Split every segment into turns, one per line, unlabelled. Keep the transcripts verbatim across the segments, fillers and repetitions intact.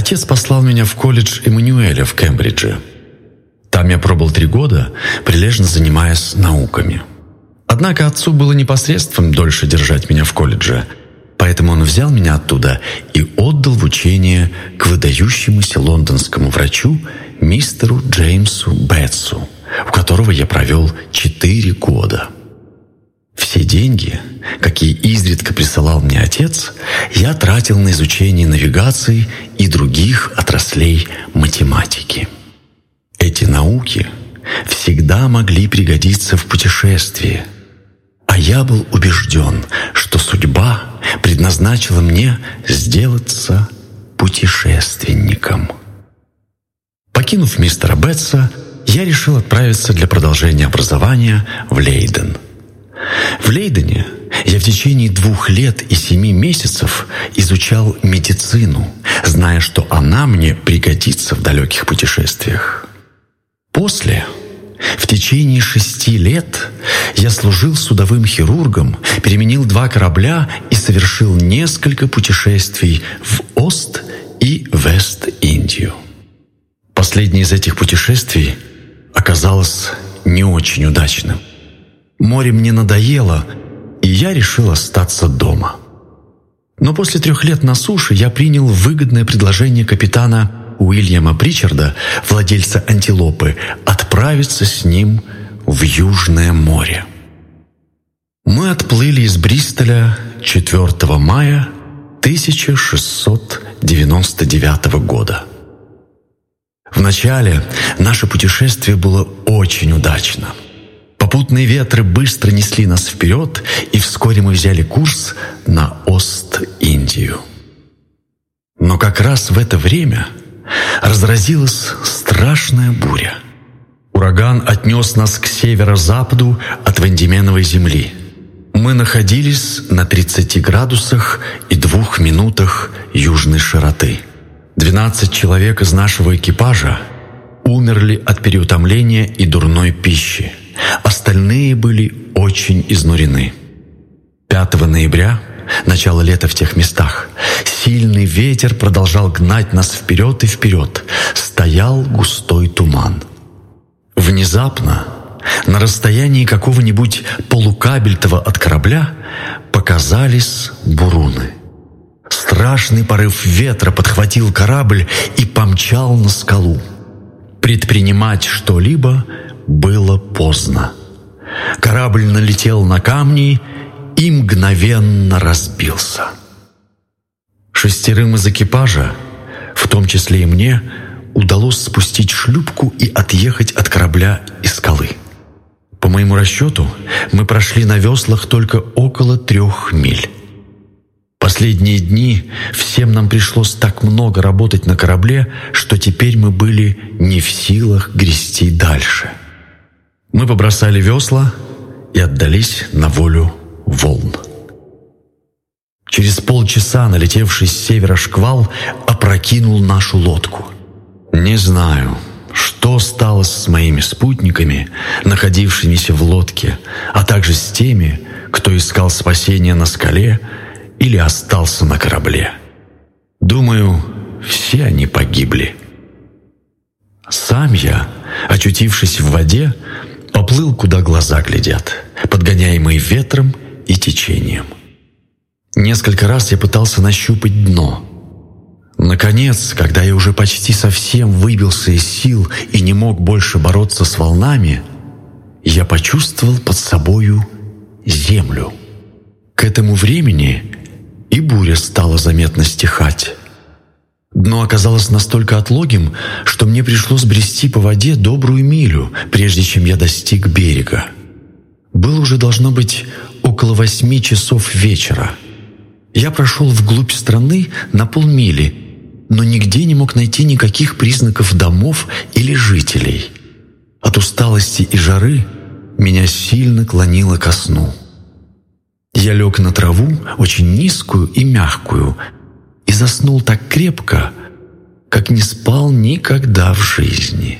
отец послал меня в колледж Эммануэля в Кембридже. Там я пробыл три года, прилежно занимаясь науками. Однако отцу было непосредством дольше держать меня в колледже, поэтому он взял меня оттуда и отдал в учение к выдающемуся лондонскому врачу мистеру Джеймсу Бетсу, у которого я провел четыре года. Все деньги, какие изредка присылал мне отец, я тратил на изучение навигации и других отраслей математики. Эти науки всегда могли пригодиться в путешествии, а я был убежден, что судьба предназначила мне сделаться путешественником. Покинув мистера Бетса, я решил отправиться для продолжения образования в Лейден. В Лейдене я в течение двух лет и семи месяцев изучал медицину, зная, что она мне пригодится в далеких путешествиях. После, в течение шести лет, я служил судовым хирургом, переменил два корабля и совершил несколько путешествий в Ост- и Вест-Индию. Последнее из этих путешествий оказалось не очень удачным. Море мне надоело, и я решил остаться дома. Но после трех лет на суше я принял выгодное предложение капитана Уильяма Причарда, владельца «Антилопы», отправиться с ним в Южное море. Мы отплыли из Бристоля четвёртого мая тысяча шестьсот девяносто девятого года. Вначале наше путешествие было очень удачно. Попутные ветры быстро несли нас вперед, и вскоре мы взяли курс на Ост-Индию. Но как раз в это время разразилась страшная буря. Ураган отнес нас к северо-западу от Вандеменовой земли. Мы находились на тридцати градусах и двух минутах южной широты. Двенадцать человек из нашего экипажа умерли от переутомления и дурной пищи. Остальные были очень изнурены. пятого ноября, начало лета в тех местах, сильный ветер продолжал гнать нас вперед и вперед. Стоял густой туман. Внезапно, на расстоянии какого-нибудь полукабельтова от корабля, показались буруны. Страшный порыв ветра подхватил корабль и помчал на скалу. Предпринимать что-либо было поздно. Корабль налетел на камни и мгновенно разбился. Шестерым из экипажа, в том числе и мне, удалось спустить шлюпку и отъехать от корабля и скалы. По моему расчету, мы прошли на веслах только около трех миль. Последние дни всем нам пришлось так много работать на корабле, что теперь мы были не в силах грести дальше. Мы побросали весла и отдались на волю волн. Через полчаса налетевший с севера шквал опрокинул нашу лодку. Не знаю, что стало с моими спутниками, находившимися в лодке, а также с теми, кто искал спасения на скале или остался на корабле. Думаю, все они погибли. Сам я, очутившись в воде, поплыл, куда глаза глядят, подгоняемый ветром и течением. Несколько раз я пытался нащупать дно. Наконец, когда я уже почти совсем выбился из сил и не мог больше бороться с волнами, я почувствовал под собою землю. К этому времени и буря стала заметно стихать. Дно оказалось настолько отлогим, что мне пришлось брести по воде добрую милю, прежде чем я достиг берега. Было уже должно быть около восьми часов вечера. Я прошел вглубь страны на полмили, но нигде не мог найти никаких признаков домов или жителей. От усталости и жары меня сильно клонило ко сну. Я лег на траву, очень низкую и мягкую, и заснул так крепко, как не спал никогда в жизни.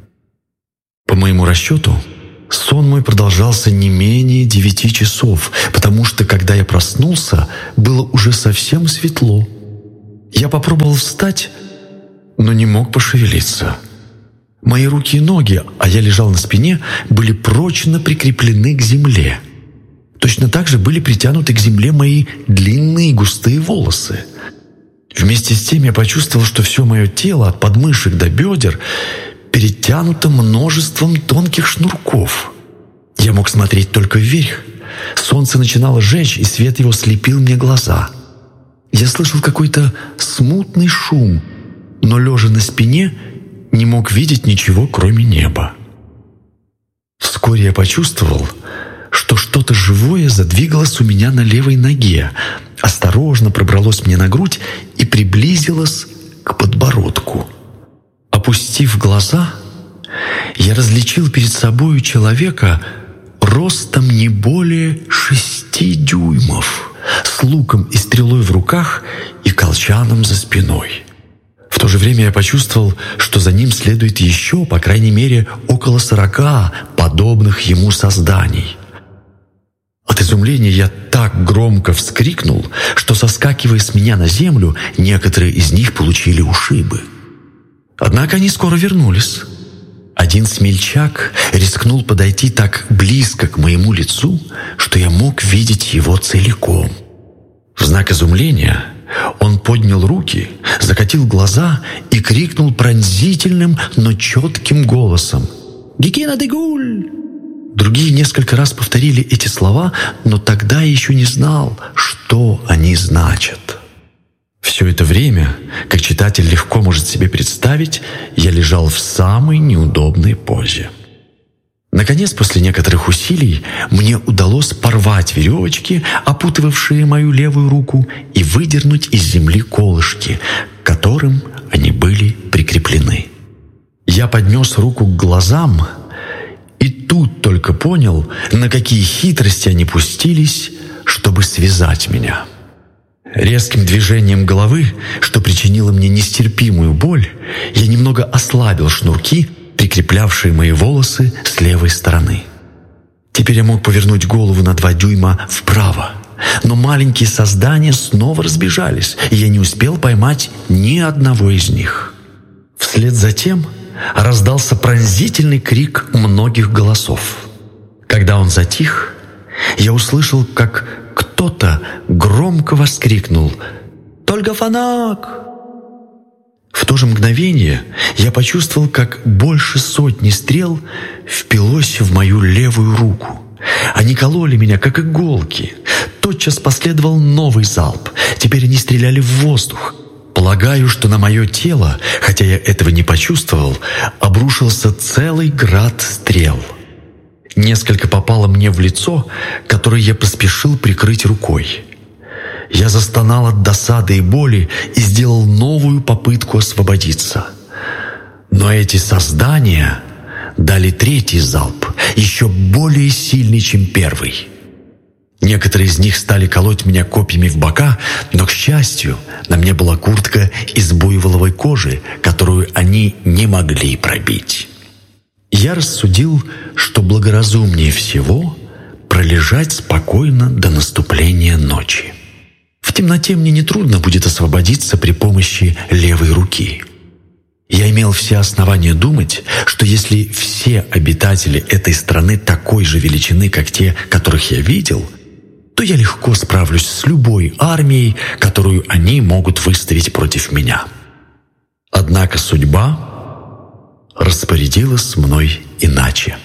По моему расчету, сон мой продолжался не менее девяти часов, потому что, когда я проснулся, было уже совсем светло. Я попробовал встать, но не мог пошевелиться. Мои руки и ноги, а я лежал на спине, были прочно прикреплены к земле. Точно так же были притянуты к земле мои длинные густые волосы. Вместе с тем я почувствовал, что все мое тело, от подмышек до бедер, перетянуто множеством тонких шнурков. Я мог смотреть только вверх. Солнце начинало жечь, и свет его слепил мне глаза. Я слышал какой-то смутный шум, но, лежа на спине, не мог видеть ничего, кроме неба. Вскоре я почувствовал, что что-то живое задвигалось у меня на левой ноге, осторожно пробралось мне на грудь и приблизилось к подбородку. Опустив глаза, я различил перед собою человека ростом не более шести дюймов, с луком и стрелой в руках и колчаном за спиной. В то же время я почувствовал, что за ним следует еще, по крайней мере, около сорока подобных ему созданий. От изумления я так громко вскрикнул, что, соскакивая с меня на землю, некоторые из них получили ушибы. Однако они скоро вернулись. Один смельчак рискнул подойти так близко к моему лицу, что я мог видеть его целиком. В знак изумления он поднял руки, закатил глаза и крикнул пронзительным, но четким голосом: «Гекина де Гуль!» Другие несколько раз повторили эти слова, но тогда я еще не знал, что они значат. Все это время, как читатель легко может себе представить, я лежал в самой неудобной позе. Наконец, после некоторых усилий, мне удалось порвать веревочки, опутывавшие мою левую руку, и выдернуть из земли колышки, к которым они были прикреплены. Я поднес руку к глазам, и тут только понял, на какие хитрости они пустились, чтобы связать меня. Резким движением головы, что причинило мне нестерпимую боль, я немного ослабил шнурки, прикреплявшие мои волосы с левой стороны. Теперь я мог повернуть голову на два дюйма вправо, но маленькие создания снова разбежались, и я не успел поймать ни одного из них. Вслед за тем раздался пронзительный крик многих голосов. Когда он затих, я услышал, как кто-то громко воскликнул: «Только фанак!» В то же мгновение я почувствовал, как больше сотни стрел впилось в мою левую руку. Они кололи меня, как иголки. Тотчас последовал новый залп. Теперь они стреляли в воздух. Полагаю, что на мое тело, хотя я этого не почувствовал, обрушился целый град стрел. Несколько попало мне в лицо, которое я поспешил прикрыть рукой. Я застонал от досады и боли и сделал новую попытку освободиться. Но эти создания дали третий залп, еще более сильный, чем первый. Некоторые из них стали колоть меня копьями в бока, но, к счастью, на мне была куртка из буйволовой кожи, которую они не могли пробить. Я рассудил, что благоразумнее всего пролежать спокойно до наступления ночи. В темноте мне нетрудно будет освободиться при помощи левой руки. Я имел все основания думать, что если все обитатели этой страны такой же величины, как те, которых я видел, то я легко справлюсь с любой армией, которую они могут выставить против меня. Однако судьба распорядилась мной иначе.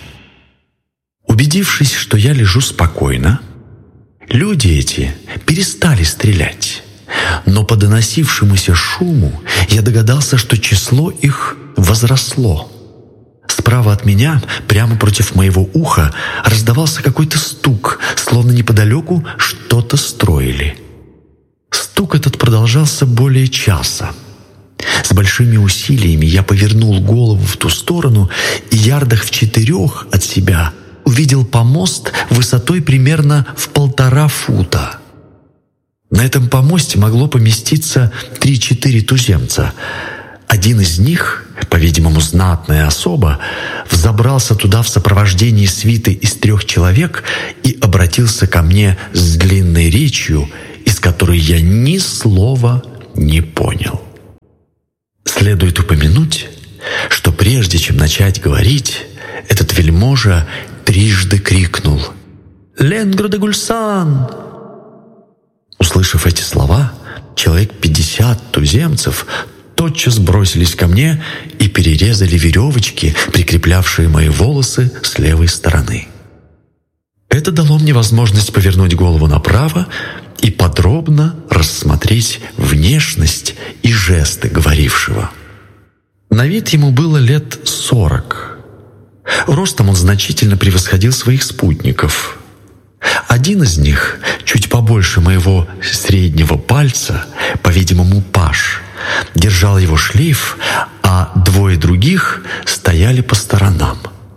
Убедившись, что я лежу спокойно, люди эти перестали стрелять, но по доносившемуся шуму я догадался, что число их возросло. Справа от меня, прямо против моего уха, раздавался какой-то стук, словно неподалеку что-то строили. Стук этот продолжался более часа. С большими усилиями я повернул голову в ту сторону и ярдах в четырех от себя увидел помост высотой примерно в полтора фута. На этом помосте могло поместиться три-четыре туземца. Один из них, по-видимому, знатная особа, взобрался туда в сопровождении свиты из трех человек и обратился ко мне с длинной речью, из которой я ни слова не понял. Следует упомянуть, что прежде чем начать говорить, этот вельможа трижды крикнул «Ленгро де Гульсан!». Услышав эти слова, человек пятьдесят туземцев тотчас бросились ко мне и перерезали веревочки, прикреплявшие мои волосы с левой стороны. Это дало мне возможность повернуть голову направо и подробно рассмотреть внешность и жесты говорившего. На вид ему было лет сорок. Ростом он значительно превосходил своих спутников. Один из них, чуть побольше моего среднего пальца, по-видимому, паж, держал его шлейф, а двое других стояли по сторонам.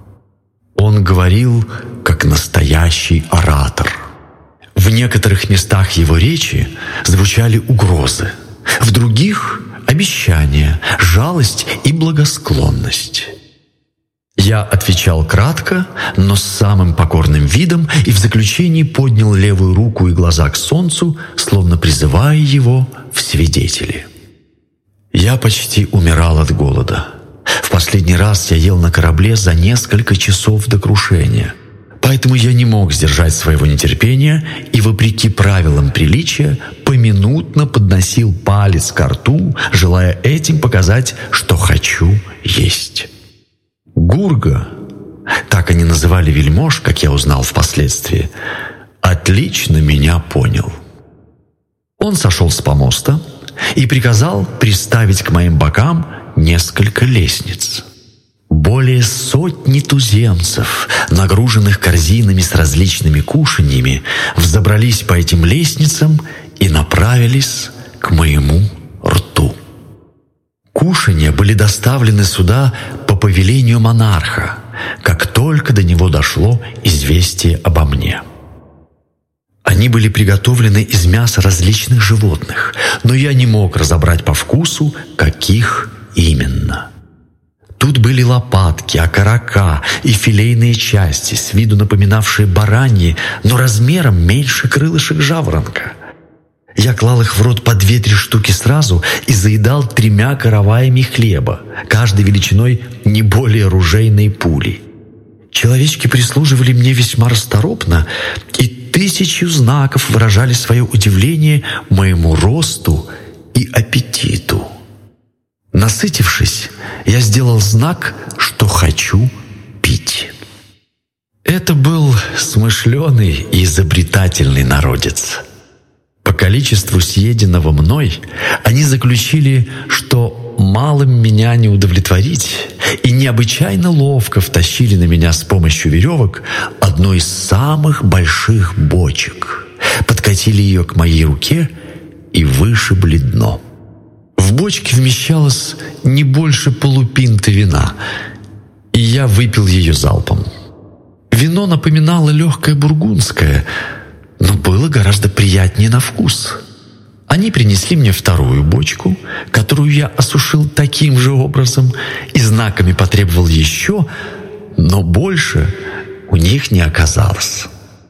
Он говорил, как настоящий оратор. В некоторых местах его речи звучали угрозы, в других — обещания, жалость и благосклонность. Я отвечал кратко, но с самым покорным видом, и в заключении поднял левую руку и глаза к солнцу, словно призывая его в свидетели. Я почти умирал от голода. В последний раз я ел на корабле за несколько часов до крушения. Поэтому я не мог сдержать своего нетерпения и, вопреки правилам приличия, поминутно подносил палец ко рту, желая этим показать, что хочу есть. Гурга, так они называли вельмож, как я узнал впоследствии, отлично меня понял. Он сошел с помоста и приказал приставить к моим бокам несколько лестниц. Более сотни туземцев, нагруженных корзинами с различными кушаньями, взобрались по этим лестницам и направились к моему рту. Кушанья были доставлены сюда по повелению монарха, как только до него дошло известие обо мне. Они были приготовлены из мяса различных животных, но я не мог разобрать по вкусу, каких именно. Тут были лопатки, окорока и филейные части, с виду напоминавшие бараньи, но размером меньше крылышек жаворонка. Я клал их в рот по две-три штуки сразу и заедал тремя караваями хлеба, каждой величиной не более ружейной пули. Человечки прислуживали мне весьма расторопно и тысячу знаков выражали свое удивление моему росту и аппетиту. Насытившись, я сделал знак, что хочу пить. Это был смышленый и изобретательный народец. По количеству съеденного мной они заключили, что малым меня не удовлетворить, и необычайно ловко втащили на меня с помощью веревок одну из самых больших бочек, подкатили ее к моей руке и вышибли дно. В бочке вмещалось не больше полупинты вина, и я выпил ее залпом. Вино напоминало легкое бургундское, но было гораздо приятнее на вкус. Они принесли мне вторую бочку, которую я осушил таким же образом и знаками потребовал еще, но больше у них не оказалось.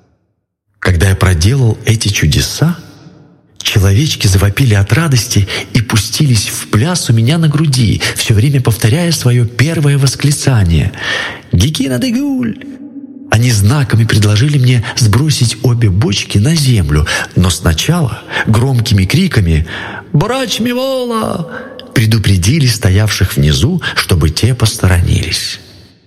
Когда я проделал эти чудеса, человечки завопили от радости и пустились в пляс у меня на груди, все время повторяя свое первое восклицание «Гикина де Гуль!». Они знаками предложили мне сбросить обе бочки на землю, но сначала громкими криками «Брач Мивола!» предупредили стоявших внизу, чтобы те посторонились.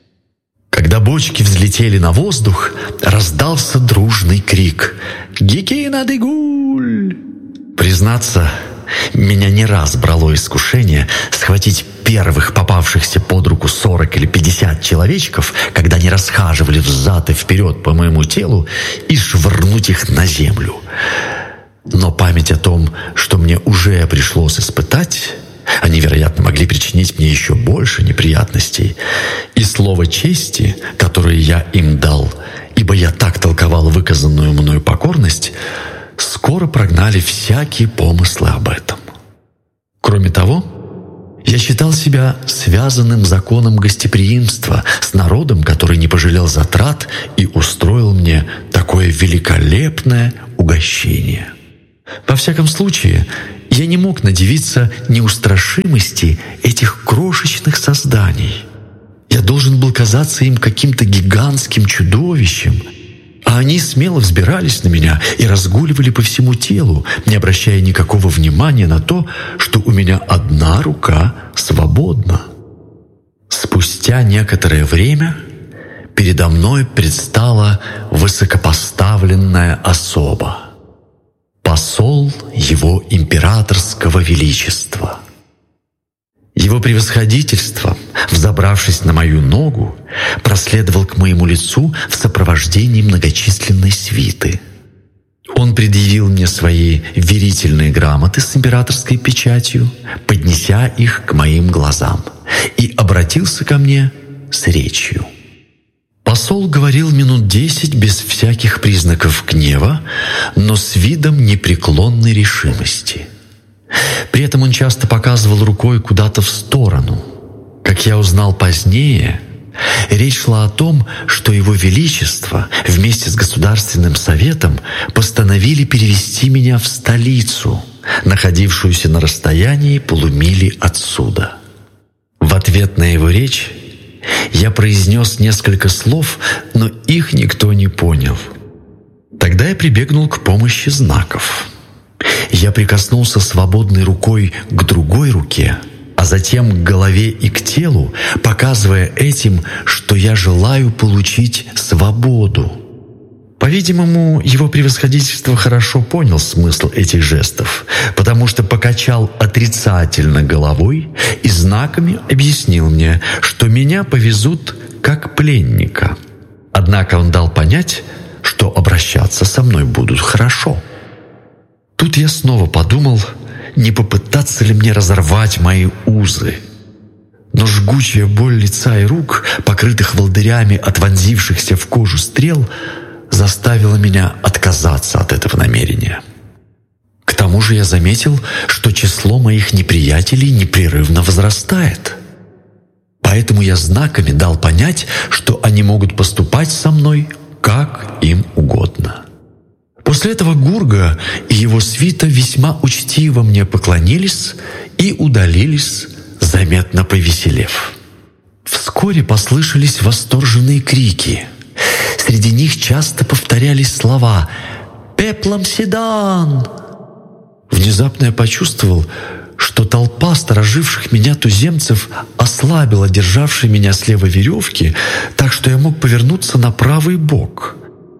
Когда бочки взлетели на воздух, раздался дружный крик «Гикина де Гуль!». Признаться, меня не раз брало искушение схватить первых попавшихся под руку сорок или пятьдесят человечков, когда они расхаживали взад и вперед по моему телу, и швырнуть их на землю. Но память о том, что мне уже пришлось испытать, они, вероятно, могли причинить мне еще больше неприятностей, и слово чести, которое я им дал, ибо я так толковал выказанную мною покорность, скоро прогнали всякие помыслы об этом. Кроме того, я считал себя связанным законом гостеприимства с народом, который не пожалел затрат и устроил мне такое великолепное угощение. Во всяком случае, я не мог надивиться неустрашимости этих крошечных созданий. Я должен был казаться им каким-то гигантским чудовищем, а они смело взбирались на меня и разгуливали по всему телу, не обращая никакого внимания на то, что у меня одна рука свободна. Спустя некоторое время передо мной предстала высокопоставленная особа, посол его императорского величества. Его превосходительство, взобравшись на мою ногу, проследовал к моему лицу в сопровождении многочисленной свиты. Он предъявил мне свои верительные грамоты с императорской печатью, поднеся их к моим глазам, и обратился ко мне с речью. Посол говорил минут десять без всяких признаков гнева, но с видом непреклонной решимости. При этом он часто показывал рукой куда-то в сторону. Как я узнал позднее, речь шла о том, что Его Величество вместе с Государственным Советом постановили перевести меня в столицу, находившуюся на расстоянии полумили отсюда. В ответ на его речь я произнес несколько слов, но их никто не понял. Тогда я прибегнул к помощи знаков. Я прикоснулся свободной рукой к другой руке, а затем к голове и к телу, показывая этим, что я желаю получить свободу. По-видимому, его превосходительство хорошо понял смысл этих жестов, потому что покачал отрицательно головой и знаками объяснил мне, что меня повезут как пленника. Однако он дал понять, что обращаться со мной будут хорошо. Тут я снова подумал, не попытаться ли мне разорвать мои узы. Но жгучая боль лица и рук, покрытых волдырями от вонзившихся в кожу стрел, заставила меня отказаться от этого намерения. К тому же я заметил, что число моих неприятелей непрерывно возрастает. Поэтому я знаками дал понять, что они могут поступать со мной как им угодно. После этого Гурга и его свита весьма учтиво мне поклонились и удалились, заметно повеселев. Вскоре послышались восторженные крики. Среди них часто повторялись слова «Пеплом седан!». Внезапно я почувствовал, что толпа стороживших меня туземцев ослабила державшей меня слева веревки, так что я мог повернуться на правый бок.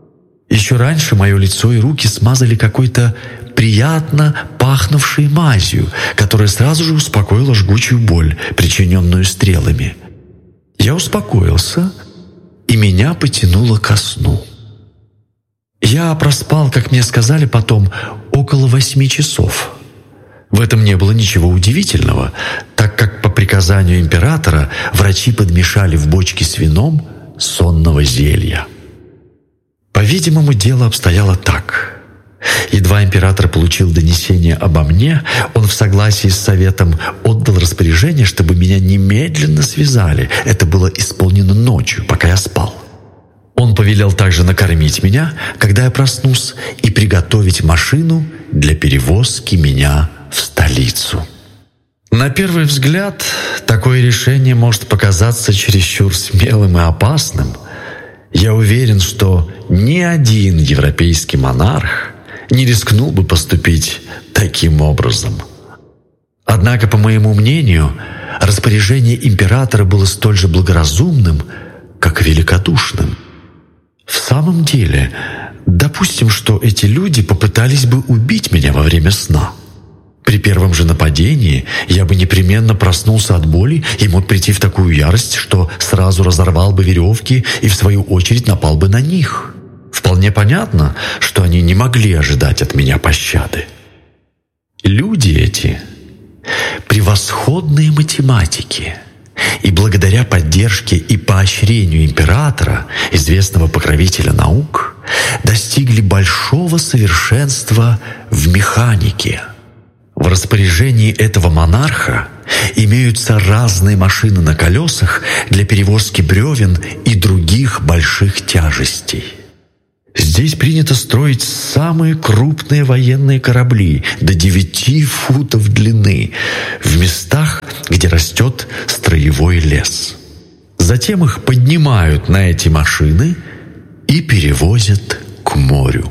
Еще раньше мое лицо и руки смазали какой-то приятно пахнувшей мазью, которая сразу же успокоила жгучую боль, причиненную стрелами. Я успокоился, и меня потянуло ко сну. Я проспал, как мне сказали потом, около восьми часов. В этом не было ничего удивительного, так как по приказанию императора врачи подмешали в бочки с вином сонного зелья. По-видимому, дело обстояло так. Едва император получил донесение обо мне, он в согласии с советом отдал распоряжение, чтобы меня немедленно связали. Это было исполнено ночью, пока я спал. Он повелел также накормить меня, когда я проснусь, и приготовить машину для перевозки меня в столицу. На первый взгляд, такое решение может показаться чересчур смелым и опасным. Я уверен, что ни один европейский монарх не рискнул бы поступить таким образом. Однако, по моему мнению, распоряжение императора было столь же благоразумным, как и великодушным. В самом деле, допустим, что эти люди попытались бы убить меня во время сна. При первом же нападении я бы непременно проснулся от боли и мог прийти в такую ярость, что сразу разорвал бы веревки и в свою очередь напал бы на них. Вполне понятно, что они не могли ожидать от меня пощады. Люди эти — превосходные математики, и благодаря поддержке и поощрению императора, известного покровителя наук, достигли большого совершенства в механике. В распоряжении этого монарха имеются разные машины на колесах для перевозки бревен и других больших тяжестей. Здесь принято строить самые крупные военные корабли до девяти футов длины в местах, где растет строевой лес. Затем их поднимают на эти машины и перевозят к морю.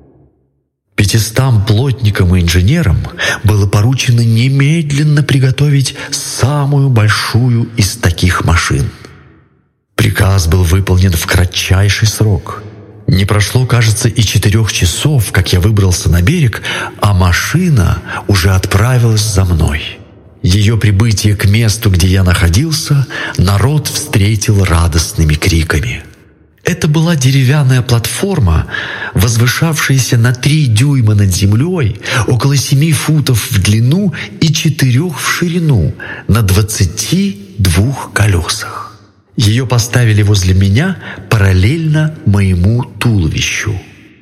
Пятистам плотникам и инженерам было поручено немедленно приготовить самую большую из таких машин. Приказ был выполнен в кратчайший срок. Не прошло, кажется, и четырех часов, как я выбрался на берег, а машина уже отправилась за мной. Ее прибытие к месту, где я находился, народ встретил радостными криками. Это была деревянная платформа, возвышавшаяся на три дюйма над землей, около семи футов в длину и четырех в ширину, на двадцати двух колесах. Ее поставили возле меня параллельно моему туловищу.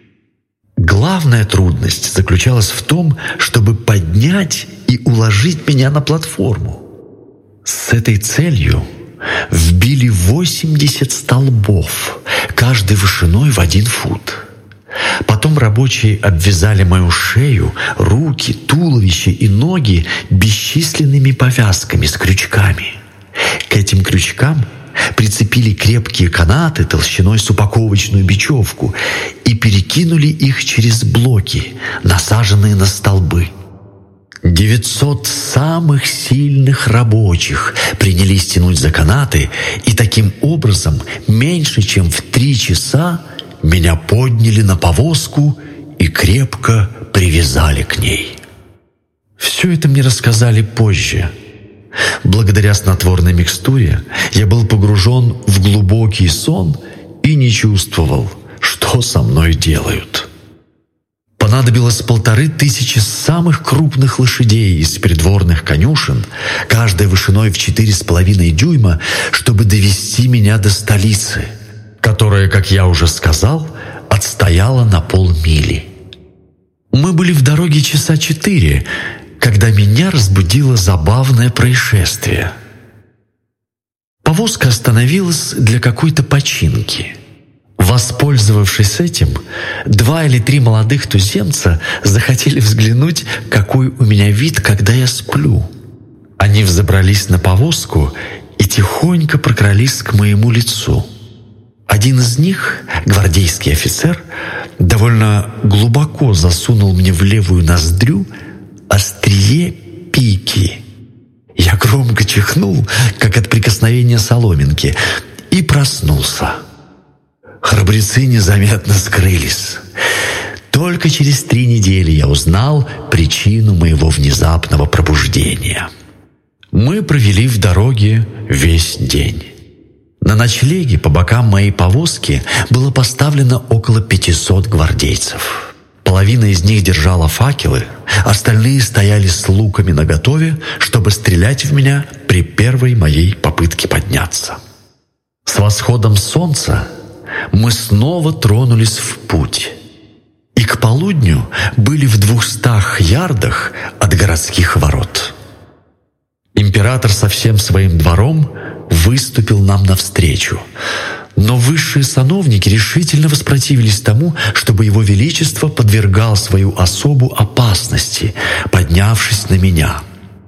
Главная трудность заключалась в том, чтобы поднять и уложить меня на платформу. С этой целью вбили восемьдесят столбов, каждый вышиной в один фут. Потом рабочие обвязали мою шею, руки, туловище и ноги бесчисленными повязками с крючками. К этим крючкам прицепили крепкие канаты толщиной с упаковочную бечевку и перекинули их через блоки, насаженные на столбы. Девятьсот самых сильных рабочих принялись тянуть за канаты, и таким образом меньше чем в три часа меня подняли на повозку и крепко привязали к ней. Все это мне рассказали позже. Благодаря снотворной микстуре я был погружен в глубокий сон и не чувствовал, что со мной делают. Понадобилось полторы тысячи самых крупных лошадей из придворных конюшен, каждая вышиной в четыре с половиной дюйма, чтобы довести меня до столицы, которая, как я уже сказал, отстояла на полмили. Мы были в дороге часа четыре, когда меня разбудило забавное происшествие. Повозка остановилась для какой-то починки. Воспользовавшись этим, два или три молодых туземца захотели взглянуть, какой у меня вид, когда я сплю. Они взобрались на повозку и тихонько прокрались к моему лицу. Один из них, гвардейский офицер, довольно глубоко засунул мне в левую ноздрю острие пики. Я громко чихнул, как от прикосновения соломинки, и проснулся. Храбрецы незаметно скрылись. Только через три недели я узнал причину моего внезапного пробуждения. Мы провели в дороге весь день. На ночлеге по бокам моей повозки было поставлено около пятисот гвардейцев. Половина из них держала факелы, остальные стояли с луками наготове, чтобы стрелять в меня при первой моей попытке подняться. С восходом солнца мы снова тронулись в путь, и к полудню были в двухстах ярдах от городских ворот. Император со всем своим двором выступил нам навстречу, но высшие сановники решительно воспротивились тому, чтобы его величество подвергал свою особу опасности, поднявшись на меня.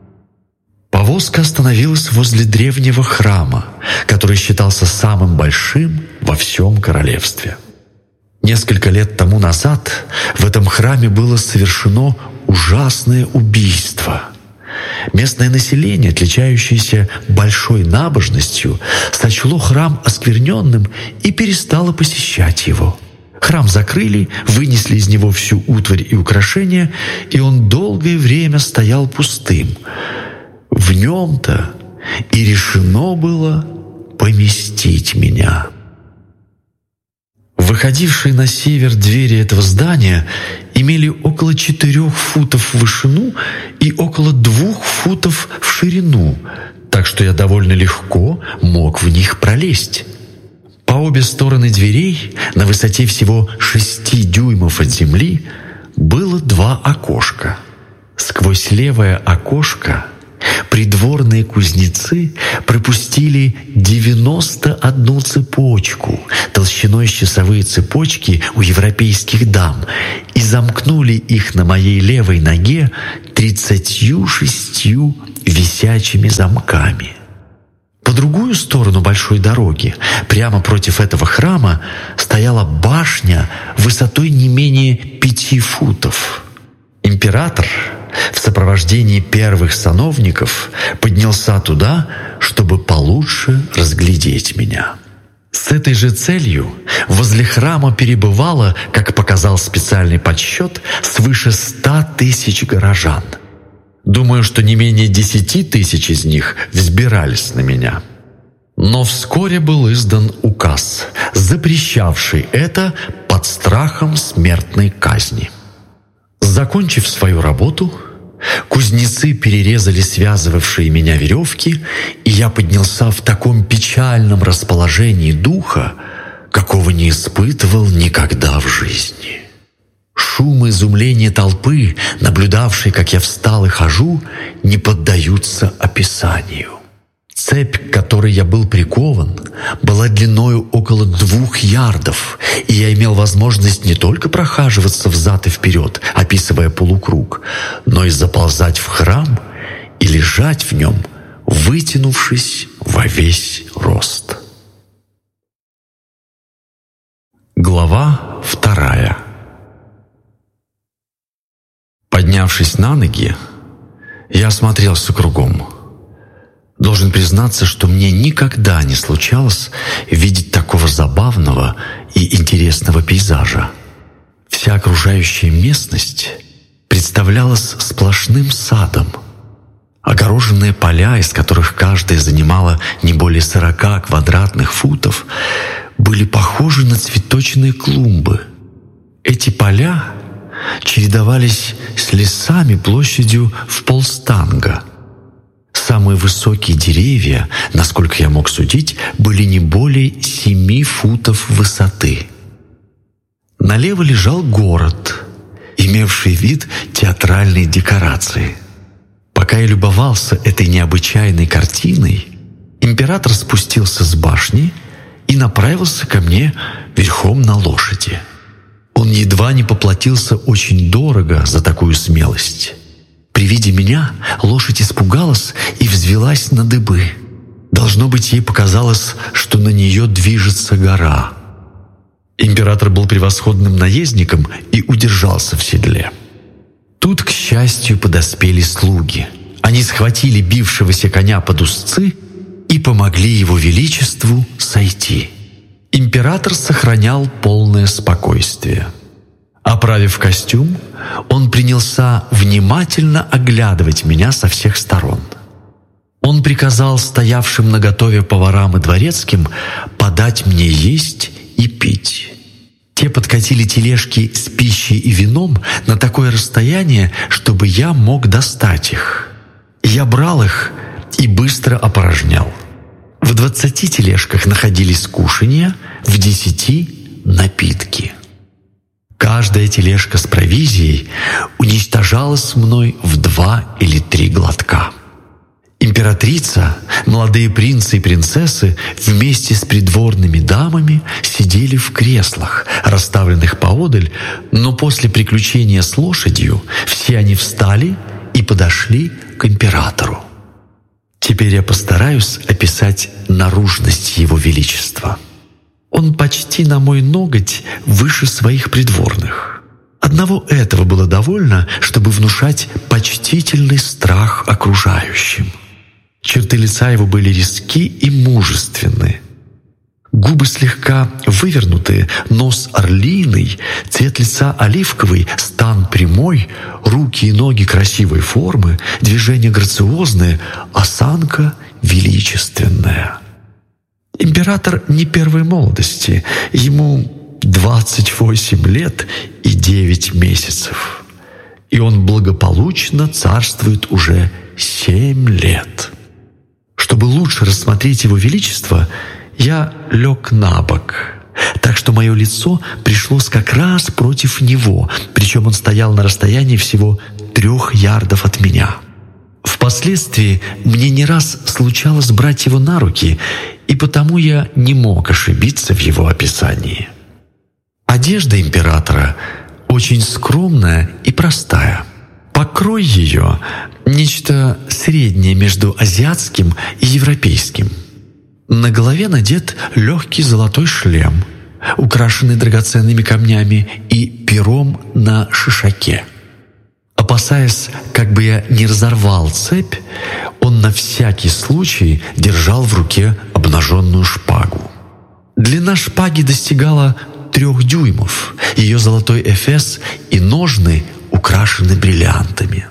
Повозка остановилась возле древнего храма, который считался самым большим во всем королевстве. Несколько лет тому назад в этом храме было совершено ужасное убийство. Местное население, отличающееся большой набожностью, сочло храм оскверненным и перестало посещать его. Храм закрыли, вынесли из него всю утварь и украшения, и он долгое время стоял пустым. В нем-то и решено было поместить меня. Выходившие на север двери этого здания имели около четырех футов в вышину и около двух футов в ширину, так что я довольно легко мог в них пролезть. По обе стороны дверей, на высоте всего шести дюймов от земли, было два окошка. Сквозь левое окошко придворные кузнецы пропустили девяносто одну цепочку толщиной с часовые цепочки у европейских дам и замкнули их на моей левой ноге тридцатью шестью висячими замками. По другую сторону большой дороги, прямо против этого храма, стояла башня высотой не менее пяти футов. Император в сопровождении первых сановников поднялся туда, чтобы получше разглядеть меня. С этой же целью возле храма перебывало, как показал специальный подсчет, свыше ста тысяч горожан. Думаю, что не менее десяти тысяч из них взбирались на меня. Но вскоре был издан указ, запрещавший это под страхом смертной казни. Закончив свою работу, кузнецы перерезали связывавшие меня веревки, и я поднялся в таком печальном расположении духа, какого не испытывал никогда в жизни. Шум и изумление толпы, наблюдавшей, как я встал и хожу, не поддаются описанию. Цепь, к которой я был прикован, была длиною около двух ярдов, и я имел возможность не только прохаживаться взад и вперед, описывая полукруг, но и заползать в храм и лежать в нем, вытянувшись во весь рост. Глава вторая. Поднявшись на ноги, я осмотрелся кругом. Должен признаться, что мне никогда не случалось видеть такого забавного и интересного пейзажа. Вся окружающая местность представлялась сплошным садом. Огороженные поля, из которых каждая занимала не более сорока квадратных футов, были похожи на цветочные клумбы. Эти поля чередовались с лесами площадью в полстанга. Самые высокие деревья, насколько я мог судить, были не более семи футов высоты. Налево лежал город, имевший вид театральной декорации. Пока я любовался этой необычайной картиной, император спустился с башни и направился ко мне верхом на лошади. Он едва не поплатился очень дорого за такую смелость. При виде меня лошадь испугалась и взвилась на дыбы. Должно быть, ей показалось, что на нее движется гора. Император был превосходным наездником и удержался в седле. Тут, к счастью, подоспели слуги. Они схватили бившегося коня под узцы и помогли его величеству сойти. Император сохранял полное спокойствие. Оправив костюм, он принялся внимательно оглядывать меня со всех сторон. Он приказал стоявшим наготове поварам и дворецким подать мне есть и пить. Те подкатили тележки с пищей и вином на такое расстояние, чтобы я мог достать их. Я брал их и быстро опорожнял. В двадцати тележках находились кушанья, в десяти — напитки. Каждая тележка с провизией уничтожалась мной в два или три глотка. Императрица, молодые принцы и принцессы вместе с придворными дамами сидели в креслах, расставленных поодаль, но после приключения с лошадью все они встали и подошли к императору. Теперь я постараюсь описать наружность его величества. Он почти на мой ноготь выше своих придворных. Одного этого было довольно, чтобы внушать почтительный страх окружающим. Черты лица его были резки и мужественны. Губы слегка вывернутые, нос орлиный, цвет лица оливковый, стан прямой, руки и ноги красивой формы, движения грациозные, осанка величественная. Император не первой молодости, ему двадцать восемь лет и девять месяцев, и он благополучно царствует уже семь лет. Чтобы лучше рассмотреть его величество, я лег на бок, так что мое лицо пришлось как раз против него, причем он стоял на расстоянии всего трех ярдов от меня. Впоследствии мне не раз случалось брать его на руки, и потому я не мог ошибиться в его описании. Одежда императора очень скромная и простая. Покрой ее – нечто среднее между азиатским и европейским. На голове надет легкий золотой шлем, украшенный драгоценными камнями и пером на шишаке. Опасаясь, как бы я не разорвал цепь, он на всякий случай держал в руке обнаженную шпагу. Длина шпаги достигала трех дюймов, ее золотой эфес и ножны украшены бриллиантами.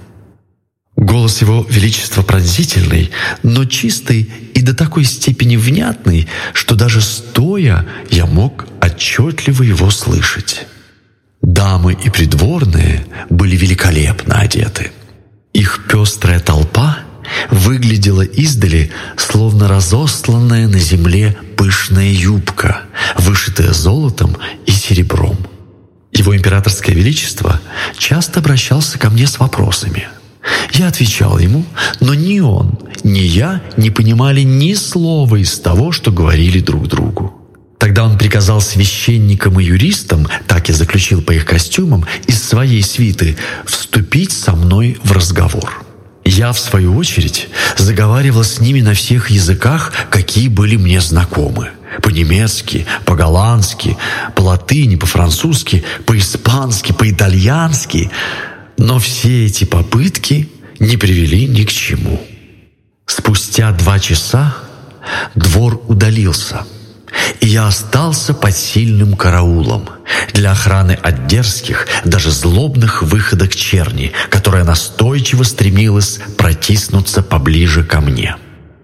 Голос его величества пронзительный, но чистый и до такой степени внятный, что даже стоя я мог отчетливо его слышать. Дамы и придворные были великолепно одеты. Их пестрая толпа выглядела издали, словно разосланная на земле пышная юбка, вышитая золотом и серебром. Его императорское величество часто обращался ко мне с вопросами. Я отвечал ему, но ни он, ни я не понимали ни слова из того, что говорили друг другу. Тогда он приказал священникам и юристам, так я заключил по их костюмам, из своей свиты вступить со мной в разговор. Я, в свою очередь, заговаривал с ними на всех языках, какие были мне знакомы. По-немецки, по-голландски, по-латыни, по-французски, по-испански, по-итальянски. Но все эти попытки не привели ни к чему. Спустя два часа двор удалился, и я остался под сильным караулом для охраны от дерзких, даже злобных выходок черни, которая настойчиво стремилась протиснуться поближе ко мне.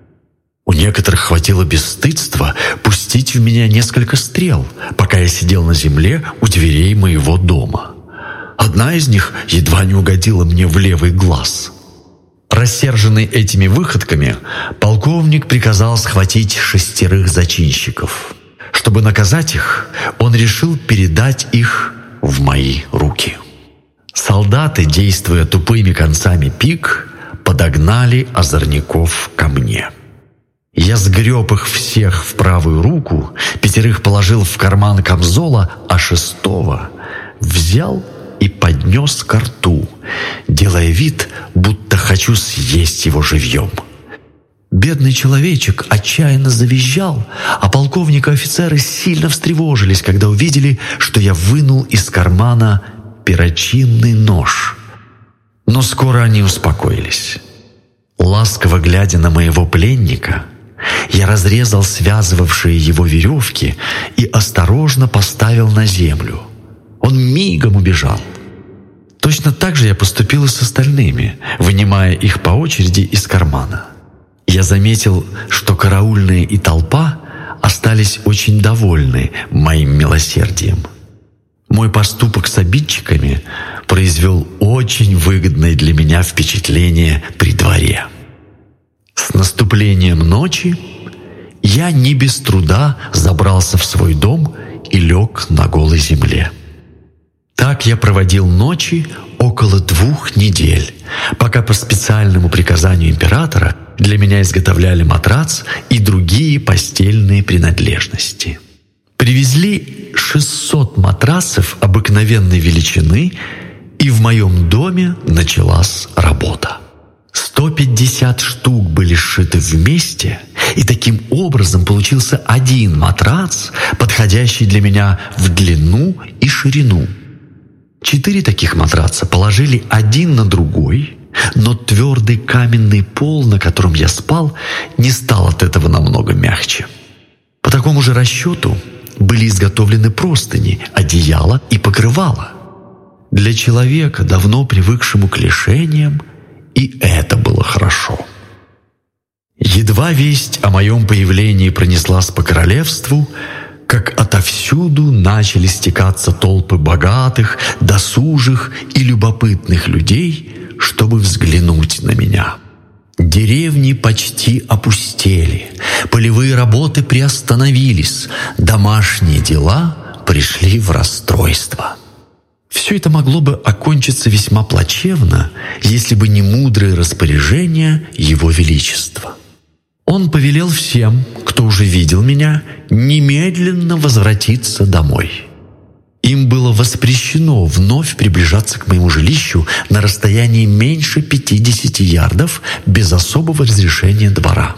У некоторых хватило бесстыдства пустить в меня несколько стрел, пока я сидел на земле у дверей моего дома. Одна из них едва не угодила мне в левый глаз. Рассерженный этими выходками, полковник приказал схватить шестерых зачинщиков. Чтобы наказать их, он решил передать их в мои руки. Солдаты, действуя тупыми концами пик, подогнали озорников ко мне. Я сгреб их всех в правую руку, пятерых положил в карман камзола, а шестого взял и поднес ко рту, делая вид, будто хочу съесть его живьем. Бедный человечек отчаянно завизжал, а полковник и офицеры сильно встревожились, когда увидели, что я вынул из кармана перочинный нож. Но скоро они успокоились. Ласково глядя на моего пленника, я разрезал связывавшие его веревки и осторожно поставил на землю. Он мигом убежал. Точно так же я поступил и с остальными, вынимая их по очереди из кармана. Я заметил, что караульные и толпа остались очень довольны моим милосердием. Мой поступок с обидчиками произвел очень выгодное для меня впечатление при дворе. С наступлением ночи я не без труда забрался в свой дом и лег на голой земле. Так я проводил ночи около двух недель, пока по специальному приказанию императора для меня изготовляли матрац и другие постельные принадлежности. Привезли шестьсот матрасов обыкновенной величины, и в моем доме началась работа. сто пятьдесят штук были сшиты вместе, и таким образом получился один матрац, подходящий для меня в длину и ширину. Четыре таких матраца положили один на другой, но твердый каменный пол, на котором я спал, не стал от этого намного мягче. По такому же расчету были изготовлены простыни, одеяло и покрывало. Для человека, давно привыкшему к лишениям, и это было хорошо. Едва весть о моем появлении пронеслась по королевству, как отовсюду начали стекаться толпы богатых, досужих и любопытных людей, чтобы взглянуть на меня. Деревни почти опустели, полевые работы приостановились, домашние дела пришли в расстройство. Все это могло бы окончиться весьма плачевно, если бы не мудрые распоряжения Его Величества. Он повелел всем, кто уже видел меня, немедленно возвратиться домой. Им было воспрещено вновь приближаться к моему жилищу на расстоянии меньше пятидесяти ярдов без особого разрешения двора.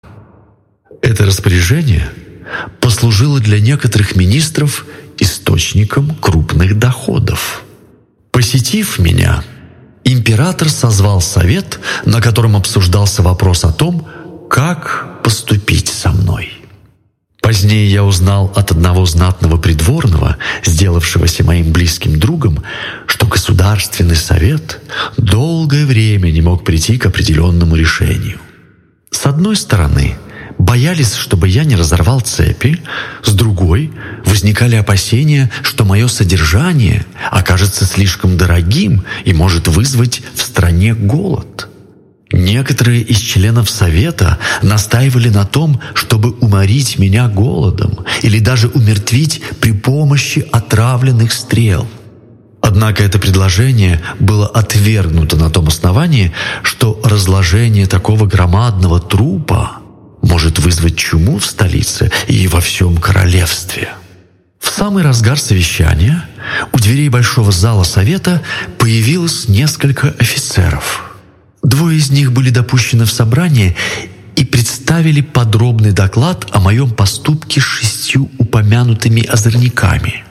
Это распоряжение послужило для некоторых министров источником крупных доходов. Посетив меня, император созвал совет, на котором обсуждался вопрос о том, как поступить со мной. Позднее я узнал от одного знатного придворного, сделавшегося моим близким другом, что Государственный совет долгое время не мог прийти к определенному решению. С одной стороны, боялись, чтобы я не разорвал цепи, с другой возникали опасения, что мое содержание окажется слишком дорогим и может вызвать в стране голод. Некоторые из членов Совета настаивали на том, чтобы уморить меня голодом или даже умертвить при помощи отравленных стрел. Однако это предложение было отвергнуто на том основании, что разложение такого громадного трупа может вызвать чуму в столице и во всем королевстве. В самый разгар совещания у дверей большого зала Совета появилось несколько офицеров. Двое из них были допущены в собрание и представили подробный доклад о моем поступке с шестью упомянутыми озорниками.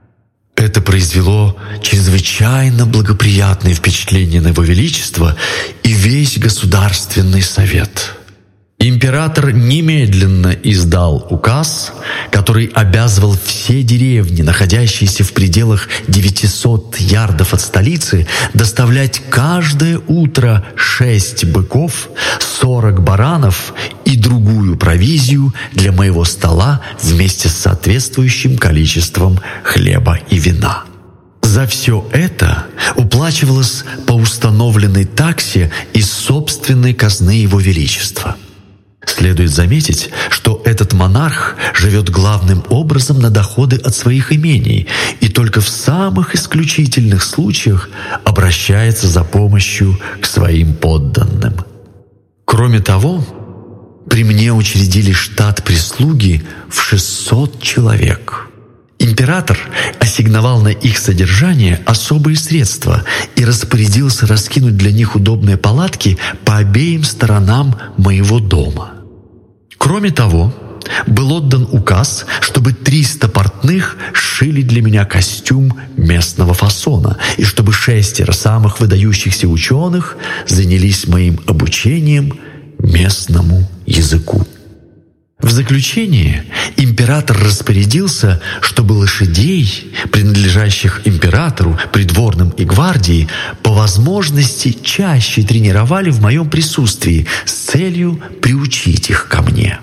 Это произвело чрезвычайно благоприятное впечатление на Его Величество и весь Государственный совет. Император немедленно издал указ, который обязывал все деревни, находящиеся в пределах девятисот ярдов от столицы, доставлять каждое утро шесть быков, сорок баранов и другую провизию для моего стола вместе с соответствующим количеством хлеба и вина. За все это уплачивалось по установленной таксе из собственной казны Его Величества. Следует заметить, что этот монарх живет главным образом на доходы от своих имений и только в самых исключительных случаях обращается за помощью к своим подданным. Кроме того, при мне учредили штат прислуги в шестьсот человек. Император ассигновал на их содержание особые средства и распорядился раскинуть для них удобные палатки по обеим сторонам моего дома. Кроме того, был отдан указ, чтобы триста портных сшили для меня костюм местного фасона, и чтобы шестеро самых выдающихся ученых занялись моим обучением местному языку. В заключение император распорядился, чтобы лошадей, принадлежащих императору, придворным и гвардии, по возможности чаще тренировали в моем присутствии с целью приучить их ко мне.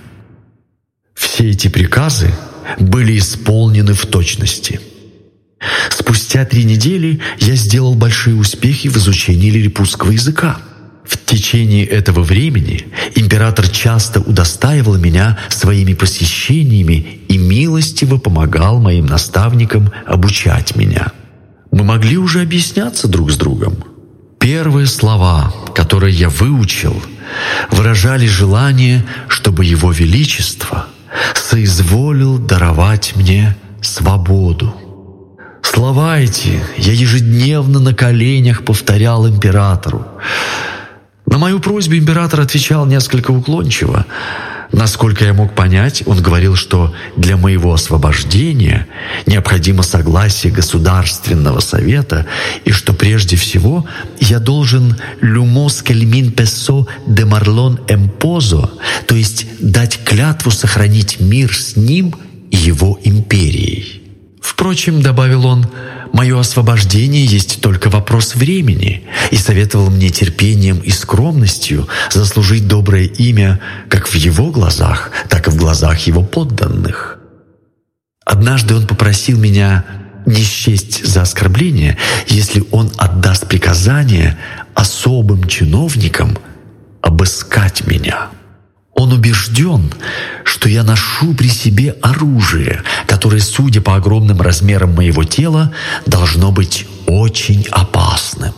Все эти приказы были исполнены в точности. Спустя три недели я сделал большие успехи в изучении лилипутского языка. В течение этого времени император часто удостаивал меня своими посещениями и милостиво помогал моим наставникам обучать меня. Мы могли уже объясняться друг с другом. Первые слова, которые я выучил, выражали желание, чтобы Его Величество соизволил даровать мне свободу. Слова эти я ежедневно на коленях повторял императору. На мою просьбу император отвечал несколько уклончиво. Насколько я мог понять, он говорил, что для моего освобождения необходимо согласие Государственного совета и что прежде всего я должен «lumos kelmin peso de marlon empozo», то есть дать клятву сохранить мир с ним и его империей. Впрочем, добавил он, мое освобождение есть только вопрос времени, и советовал мне терпением и скромностью заслужить доброе имя как в его глазах, так и в глазах его подданных. Однажды он попросил меня не счесть за оскорбление, если он отдаст приказание особым чиновникам обыскать меня. Он убежден, что я ношу при себе оружие, которое, судя по огромным размерам моего тела, должно быть очень опасным.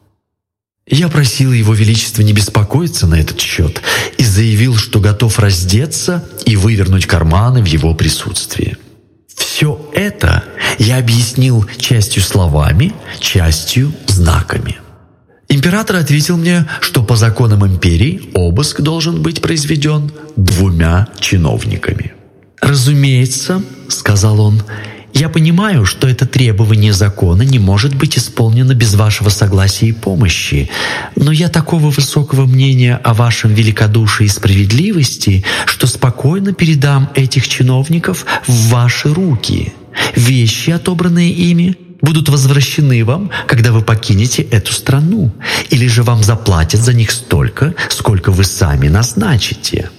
Я просил Его Величество не беспокоиться на этот счет и заявил, что готов раздеться и вывернуть карманы в его присутствии. Все это я объяснил частью словами, частью знаками. Император ответил мне, что по законам империи обыск должен быть произведен двумя чиновниками. «Разумеется, — сказал он, — я понимаю, что это требование закона не может быть исполнено без вашего согласия и помощи, но я такого высокого мнения о вашем великодушии и справедливости, что спокойно передам этих чиновников в ваши руки. Вещи, отобранные ими, будут возвращены вам, когда вы покинете эту страну, или же вам заплатят за них столько, сколько вы сами назначите».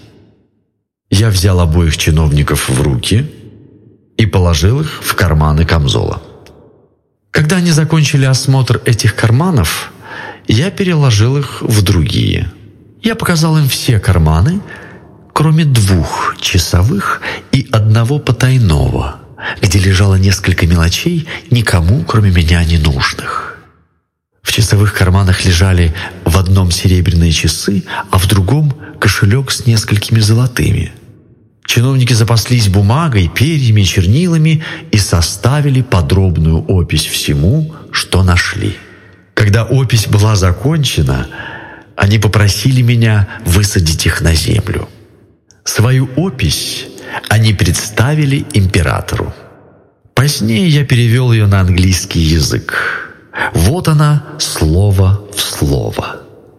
Я взял обоих чиновников в руки и положил их в карманы камзола. Когда они закончили осмотр этих карманов, я переложил их в другие. Я показал им все карманы, кроме двух часовых и одного потайного, где лежало несколько мелочей, никому, кроме меня, не нужных. В часовых карманах лежали в одном серебряные часы, а в другом кошелек с несколькими золотыми. Чиновники запаслись бумагой, перьями, чернилами и составили подробную опись всему, что нашли. Когда опись была закончена, они попросили меня высадить их на землю. Свою опись они представили императору. Позднее я перевел ее на английский язык. Вот она, слово в слово.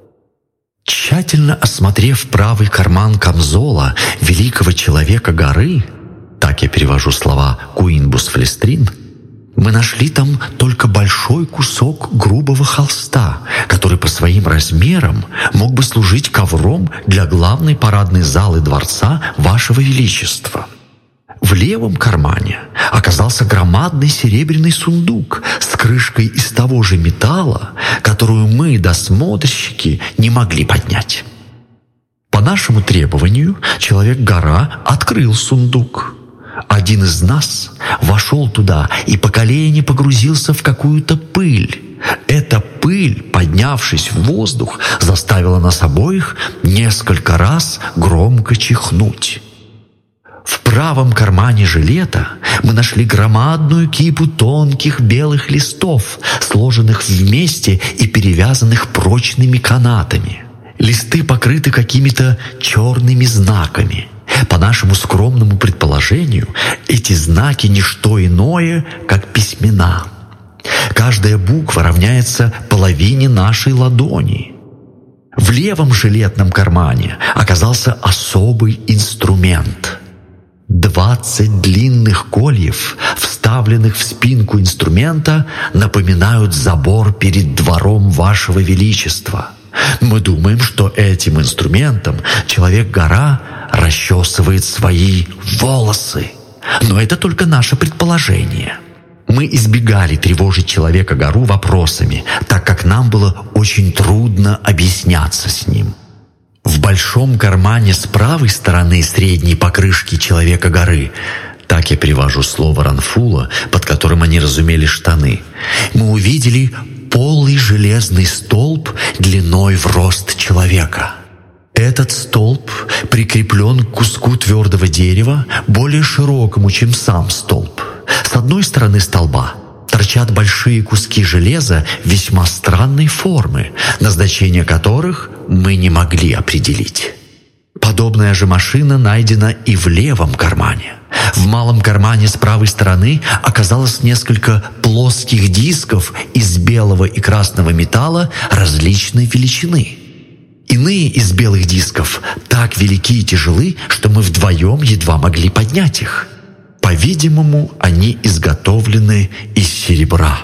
Тщательно осмотрев правый карман камзола великого человека горы, так я перевожу слова Куинбус Флестрин, мы нашли там только большой кусок грубого холста, который по своим размерам мог бы служить ковром для главной парадной залы дворца Вашего Величества. В левом кармане оказался громадный серебряный сундук с крышкой из того же металла, которую мы, досмотрщики, не могли поднять. По нашему требованию Человек-гора открыл сундук. Один из нас вошел туда и по колени погрузился в какую-то пыль. Эта пыль, поднявшись в воздух, заставила нас обоих несколько раз громко чихнуть. В правом кармане жилета мы нашли громадную кипу тонких белых листов, сложенных вместе и перевязанных прочными канатами. Листы покрыты какими-то черными знаками. По нашему скромному предположению, эти знаки — не что иное, как письмена. Каждая буква равняется половине нашей ладони. В левом жилетном кармане оказался особый инструмент — Двадцать длинных кольев, вставленных в спинку инструмента, напоминают забор перед двором Вашего Величества. Мы думаем, что этим инструментом Человек-гора расчесывает свои волосы. Но это только наше предположение. Мы избегали тревожить Человека-гору вопросами, так как нам было очень трудно объясняться с ним. В большом кармане с правой стороны средней покрышки Человека-горы, так я перевожу слово Ранфула, под которым они разумели штаны, мы увидели полый железный столб длиной в рост человека. Этот столб прикреплен к куску твердого дерева, более широкому, чем сам столб. С одной стороны столба торчат большие куски железа весьма странной формы, назначение которых мы не могли определить. Подобная же машина найдена и в левом кармане. В малом кармане с правой стороны оказалось несколько плоских дисков из белого и красного металла различной величины. Иные из белых дисков так велики и тяжелы, что мы вдвоем едва могли поднять их. По-видимому, они изготовлены из серебра.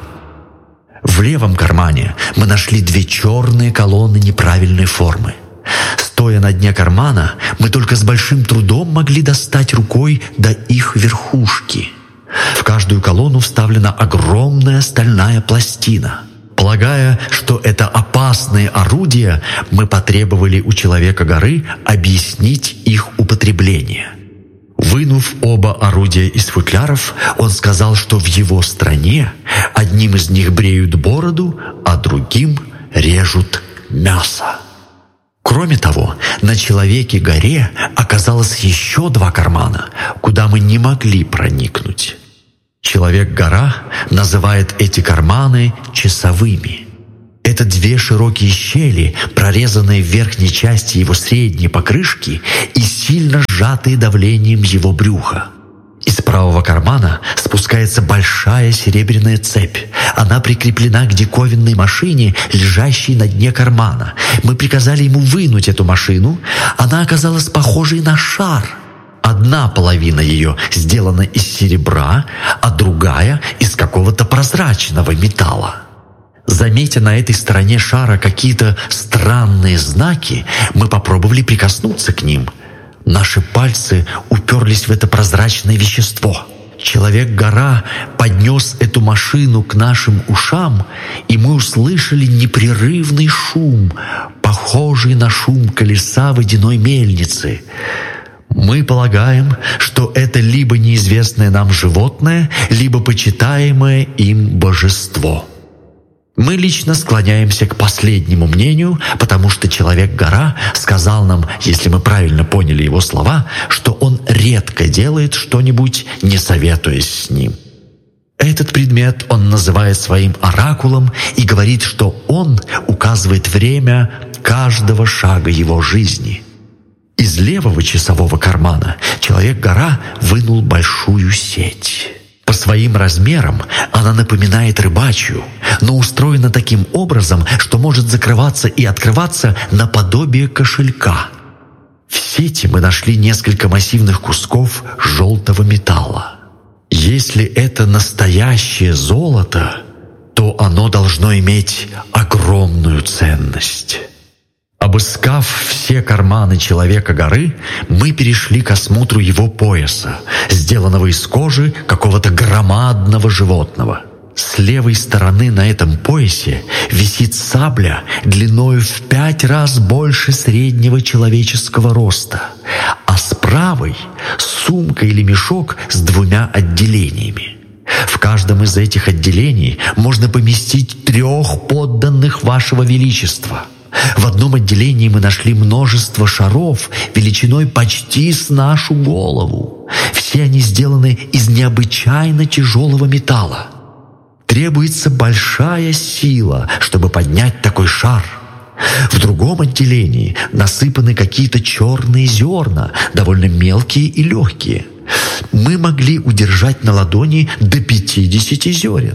В левом кармане мы нашли две черные колонны неправильной формы. Стоя на дне кармана, мы только с большим трудом могли достать рукой до их верхушки. В каждую колонну вставлена огромная стальная пластина. Полагая, что это опасные орудия, мы потребовали у Человека-горы объяснить их употребление. Вынув оба орудия из футляров, он сказал, что в его стране одним из них бреют бороду, а другим режут мясо. Кроме того, на Человеке-горе оказалось еще два кармана, куда мы не могли проникнуть. Человек-гора называет эти карманы часовыми. Это две широкие щели, прорезанные в верхней части его средней покрышки и сильно сжатые давлением его брюха. Из правого кармана спускается большая серебряная цепь. Она прикреплена к диковинной машине, лежащей на дне кармана. Мы приказали ему вынуть эту машину. Она оказалась похожей на шар. Одна половина ее сделана из серебра, а другая — из какого-то прозрачного металла. Заметя на этой стороне шара какие-то странные знаки, мы попробовали прикоснуться к ним. Наши пальцы уперлись в это прозрачное вещество. Человек-гора поднес эту машину к нашим ушам, и мы услышали непрерывный шум, похожий на шум колеса водяной мельницы. Мы полагаем, что это либо неизвестное нам животное, либо почитаемое им божество. Мы лично склоняемся к последнему мнению, потому что Человек-гора сказал нам, если мы правильно поняли его слова, что он редко делает что-нибудь, не советуясь с ним. Этот предмет он называет своим оракулом и говорит, что он указывает время каждого шага его жизни. Из левого часового кармана Человек-гора вынул большую сеть. По своим размерам она напоминает рыбачью, но устроена таким образом, что может закрываться и открываться наподобие кошелька. В сети мы нашли несколько массивных кусков желтого металла. Если это настоящее золото, то оно должно иметь огромную ценность. Обыскав все карманы Человека-горы, мы перешли к осмотру его пояса, сделанного из кожи какого-то громадного животного. С левой стороны на этом поясе висит сабля длиною в пять раз больше среднего человеческого роста, а с правой — сумка или мешок с двумя отделениями. В каждом из этих отделений можно поместить трех подданных Вашего Величества. В одном отделении мы нашли множество шаров величиной почти с нашу голову. Все они сделаны из необычайно тяжелого металла. Требуется большая сила, чтобы поднять такой шар. В другом отделении насыпаны какие-то черные зерна, довольно мелкие и легкие. Мы могли удержать на ладони до пятидесяти зерен.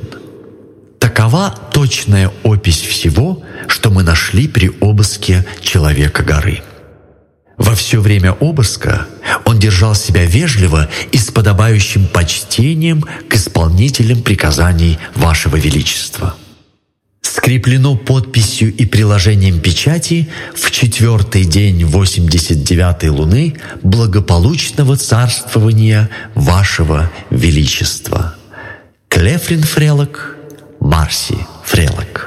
Такова точная опись всего, что мы нашли при обыске Человека-горы. Во все время обыска он держал себя вежливо и с подобающим почтением к исполнителям приказаний Вашего Величества. Скреплено подписью и приложением печати в четвертый день восемьдесят девятой луны благополучного царствования Вашего Величества. Клефрин Фрелок, Марси Фрелок.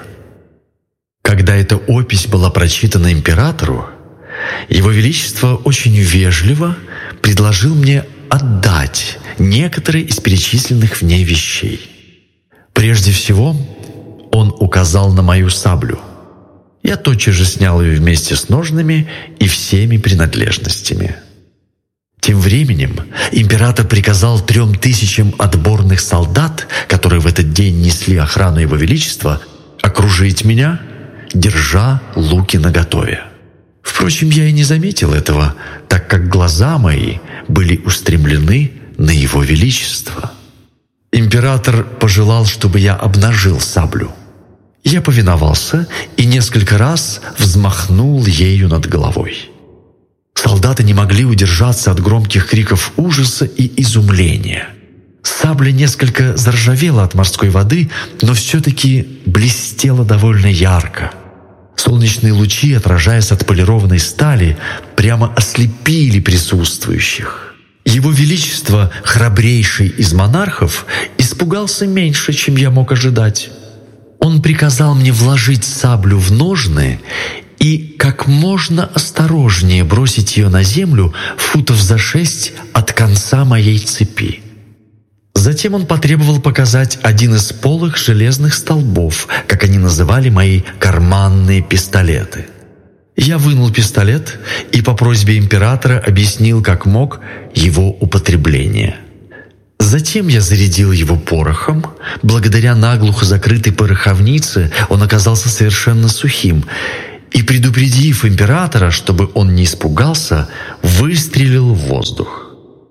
Когда эта опись была прочитана императору, Его Величество очень вежливо предложил мне отдать некоторые из перечисленных в ней вещей. Прежде всего, он указал на мою саблю. Я тотчас же снял ее вместе с ножнами и всеми принадлежностями. Тем временем император приказал трем тысячам отборных солдат, которые в этот день несли охрану Его Величества, окружить меня, держа луки наготове. Впрочем, я и не заметил этого, так как глаза мои были устремлены на Его Величество. Император пожелал, чтобы я обнажил саблю. Я повиновался и несколько раз взмахнул ею над головой. Солдаты не могли удержаться от громких криков ужаса и изумления. Сабля несколько заржавела от морской воды, но все-таки блестела довольно ярко. Солнечные лучи, отражаясь от полированной стали, прямо ослепили присутствующих. Его Величество, храбрейший из монархов, испугался меньше, чем я мог ожидать. Он приказал мне вложить саблю в ножны и как можно осторожнее бросить ее на землю футов за шесть от конца моей цепи. Затем он потребовал показать один из полых железных столбов, как они называли мои карманные пистолеты. Я вынул пистолет и по просьбе императора объяснил, как мог, его употребление. Затем я зарядил его порохом. Благодаря наглухо закрытой пороховнице он оказался совершенно сухим, и, предупредив императора, чтобы он не испугался, выстрелил в воздух.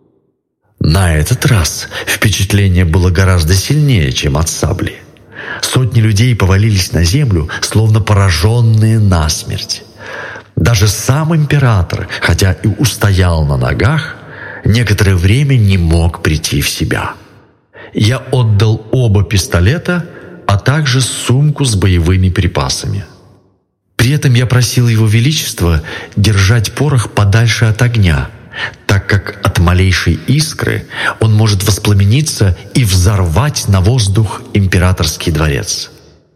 На этот раз впечатление было гораздо сильнее, чем от сабли. Сотни людей повалились на землю, словно пораженные насмерть. Даже сам император, хотя и устоял на ногах, некоторое время не мог прийти в себя. Я отдал оба пистолета, а также сумку с боевыми припасами. При этом я просил Его Величество держать порох подальше от огня, так как от малейшей искры он может воспламениться и взорвать на воздух императорский дворец.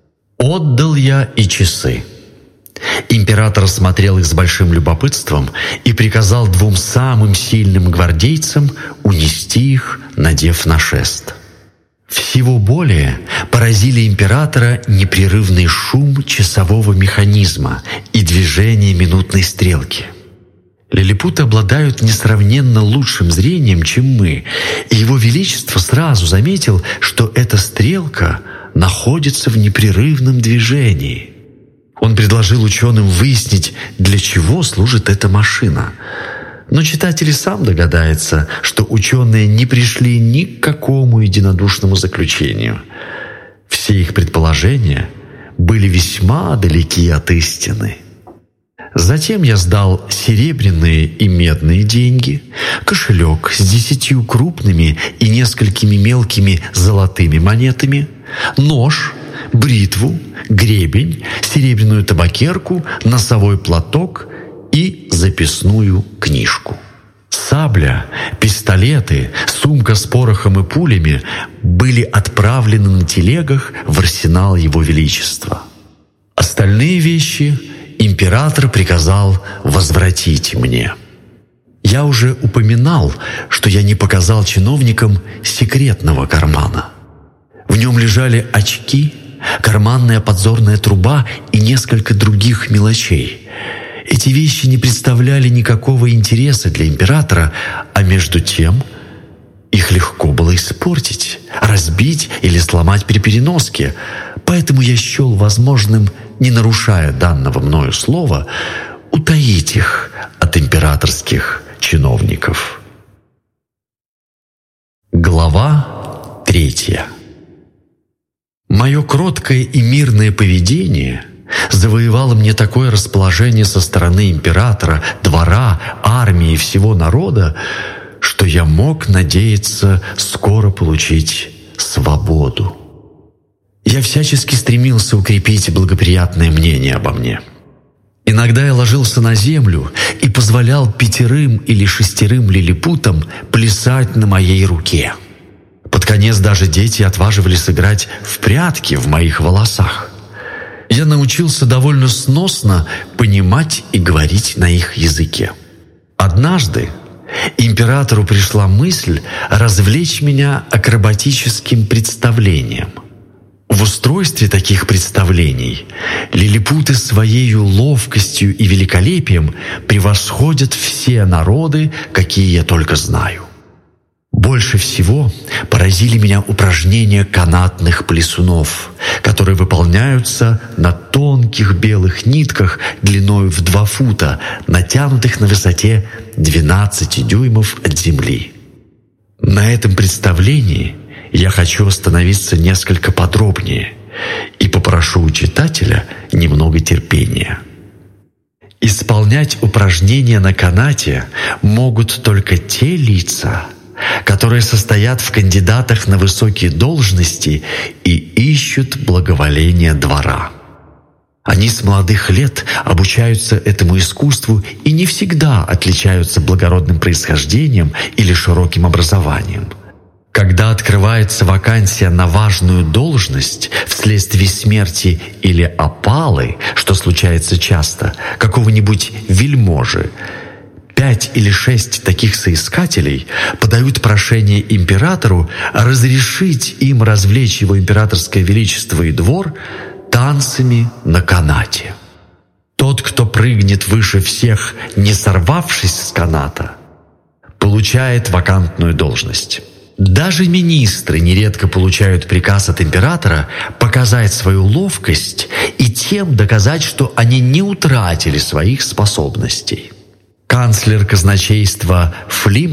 Отдал я и часы. Император смотрел их с большим любопытством и приказал двум самым сильным гвардейцам унести их, надев на шест. Всего более поразили императора непрерывный шум часового механизма и движение минутной стрелки. Лилипуты обладают несравненно лучшим зрением, чем мы, и Его Величество сразу заметил, что эта стрелка находится в непрерывном движении. Он предложил ученым выяснить, для чего служит эта машина. Но читатель сам догадается, что ученые не пришли ни к какому единодушному заключению. Все их предположения были весьма далеки от истины. Затем я сдал серебряные и медные деньги, кошелек с десятью крупными и несколькими мелкими золотыми монетами, нож, бритву, гребень, серебряную табакерку, носовой платок и записную книжку. Сабля, пистолеты, сумка с порохом и пулями были отправлены на телегах в арсенал Его Величества. Остальные вещи император приказал возвратить мне. Я уже упоминал, что я не показал чиновникам секретного кармана. В нем лежали очки, карманная подзорная труба и несколько других мелочей. Эти вещи не представляли никакого интереса для императора, а между тем их легко было испортить, разбить или сломать при переноске. Поэтому я счел возможным, не нарушая данного мною слова, утаить их от императорских чиновников. Глава третья. Мое кроткое и мирное поведение завоевало мне такое расположение со стороны императора, двора, армии и всего народа, что я мог надеяться скоро получить свободу. Я всячески стремился укрепить благоприятное мнение обо мне. Иногда я ложился на землю и позволял пятерым или шестерым лилипутам плясать на моей руке. Под конец даже дети отваживались сыграть в прятки в моих волосах. Я научился довольно сносно понимать и говорить на их языке. Однажды императору пришла мысль развлечь меня акробатическим представлением. В устройстве таких представлений лилипуты своей ловкостью и великолепием превосходят все народы, какие я только знаю. Больше всего поразили меня упражнения канатных плясунов, которые выполняются на тонких белых нитках длиной в два фута, натянутых на высоте двенадцати дюймов от земли. На этом представлении я хочу остановиться несколько подробнее и попрошу у читателя немного терпения. Исполнять упражнения на канате могут только те лица, которые состоят в кандидатах на высокие должности и ищут благоволения двора. Они с молодых лет обучаются этому искусству и не всегда отличаются благородным происхождением или широким образованием. Когда открывается вакансия на важную должность вследствие смерти или опалы, что случается часто, какого-нибудь вельможи, пять или шесть таких соискателей подают прошение императору разрешить им развлечь его императорское величество и двор танцами на канате. Тот, кто прыгнет выше всех, не сорвавшись с каната, получает вакантную должность. Даже министры нередко получают приказ от императора показать свою ловкость и тем доказать, что они не утратили своих способностей. Канцлер казначейства Флим